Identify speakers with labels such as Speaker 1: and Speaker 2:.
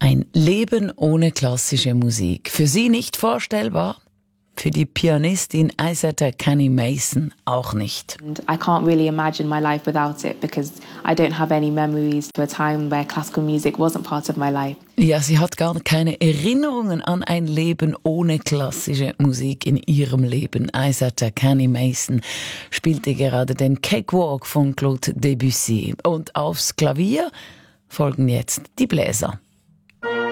Speaker 1: Ein Leben ohne klassische Musik. Für sie nicht vorstellbar, für die Pianistin Isetta Kani Mason auch nicht.
Speaker 2: And I can't really imagine my life without it because I don't have any memories to a time where classical music wasn't part of my life.
Speaker 1: Ja, sie hat gar keine Erinnerungen an ein Leben ohne klassische Musik in ihrem Leben. Isetta Kani Mason spielte gerade den Cakewalk von Claude Debussy. Und aufs Klavier folgen jetzt die Bläser.